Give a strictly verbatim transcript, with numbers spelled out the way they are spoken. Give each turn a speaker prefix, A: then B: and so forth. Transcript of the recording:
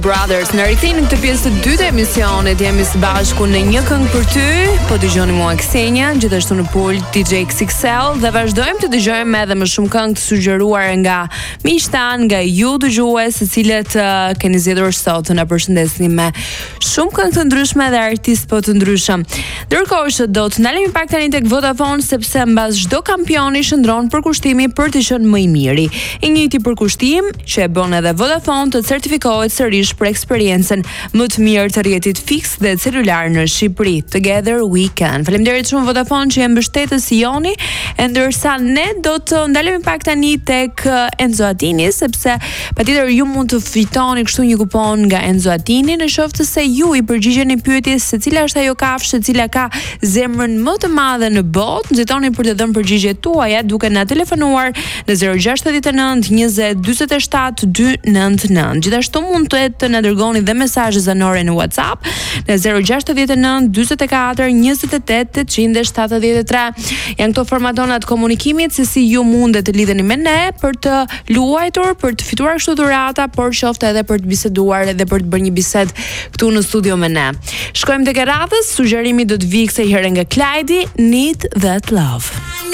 A: Brothers, në rikthim në këtë pjesë të dytë të emisionit, jemi së bashku në Një këngë për ty. Po dëgjoni mua Ksenia, gjithashtu në pult D J X X L dhe vazhdojmë të dëgjojmë edhe më shumë këngë të sugjeruar nga miqtan, nga ju dëgjues, të cilët uh, keni zgjedhur sot të na përshëndesni me shumë këngë të ndryshme dhe artistë po të ndryshëm. Ndërkohë që do të ndalemi pak tani tek Vodafone, sepse mbas çdo kampioni shndron përkushtimi për të qenë më i miri. I njëjti përkushtim që e bën edhe Vodafone të certifikohet sërish për eksperiencën më të mirë të rrjetit fiks dhe celular në Shqipëri. Together we can. Faleminderit shumë Vodafone që e mbështetës joni, e ndërsa ne do të ndalemi pak tani tek Enzo Attini, sepse patjetër ju mund të fitoni kështu një kupon nga Enzo Attini në qoftë se ju i përgjigjeni pyetjes se cila është ajo kafshë e cila ka zemrën më të madhe në botë. Nxitoni për të dhënë përgjigjet tuaja duke na telefonuar në zero gjasht e nënt njëzet dyzet e shtat dyqindë nëntëdhjetë e nënt. Gjithashtu mund të të na dërgoni dhe mesazhe zanore në WhatsApp në zero gjasht e nënt dyzet e katër njëzet e tetë tetëqind e shtatëdhjetë e tre. Janë këto formatona të komunikimit se si ju mundet të lidheni me ne për të luajtur, për të fituar kështu dhurata, por qoftë edhe për të biseduar edhe për të bërë një bisedë këtu në studio me ne. Shkojmë tek radhës, sugjerimi do të vijë kësaj here nga Clyde, Need That Love.